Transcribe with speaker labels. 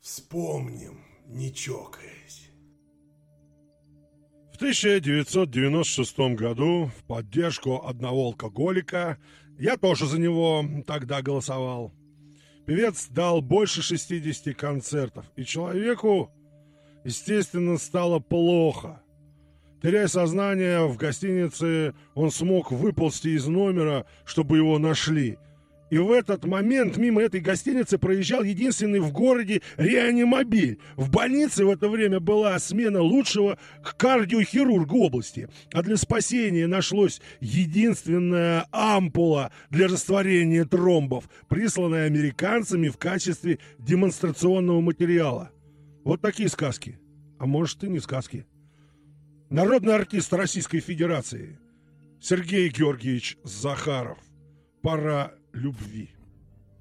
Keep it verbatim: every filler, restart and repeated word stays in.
Speaker 1: Вспомним, не чокаясь.
Speaker 2: В тысяча девятьсот девяносто шестом году в поддержку одного алкоголика, я тоже за него тогда голосовал, певец дал больше шестидесяти концертов, и человеку, естественно, стало плохо. Теряя сознание в гостинице, он смог выползти из номера, чтобы его нашли. И в этот момент мимо этой гостиницы проезжал единственный в городе реанимобиль. В больнице в это время была смена лучшего кардиохирурга области. А для спасения нашлось единственная ампула для растворения тромбов, присланная американцами в качестве демонстрационного материала. Вот такие сказки. А может, и не сказки. Народный артист Российской Федерации Сергей Георгиевич Захаров. Пора любви.